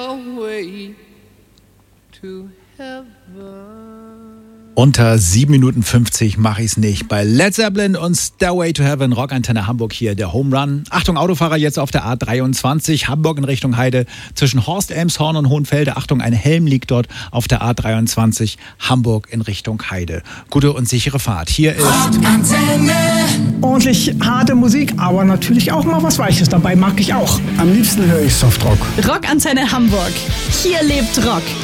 Away to heaven. Unter 7 Minuten 50 mache ich es nicht. Bei Led Zeppelin und Stairway to Heaven, Rockantenne Hamburg hier, der Home Run. Achtung, Autofahrer jetzt auf der A23, Hamburg in Richtung Heide, zwischen Horst, Elmshorn und Hohenfelde. Achtung, ein Helm liegt dort auf der A23, Hamburg in Richtung Heide. Gute und sichere Fahrt. Hier ist Rockantenne. Ordentlich harte Musik, aber natürlich auch mal was Weiches dabei, mag ich auch. Am liebsten höre ich Softrock. Rockantenne Hamburg. Hier lebt Rock.